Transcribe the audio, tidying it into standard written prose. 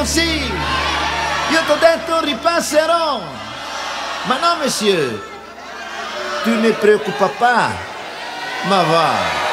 così. Io t'ho detto ripasserò. Ma no, monsieur, tu ne preoccupa pas. Ma va.